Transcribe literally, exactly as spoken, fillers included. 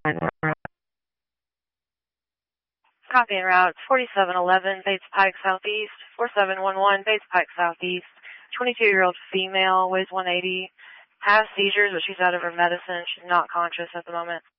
Copy en route, forty-seven eleven, Bates Pike Southeast, four seven one one, Bates Pike Southeast, twenty-two-year-old female, weighs one eighty, has seizures, but she's out of her medicine. She's not conscious at the moment.